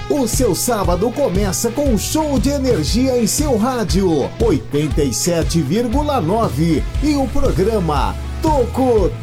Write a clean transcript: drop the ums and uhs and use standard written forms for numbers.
O seu sábado começa com um show de energia em seu rádio 87,9 e o programa Toco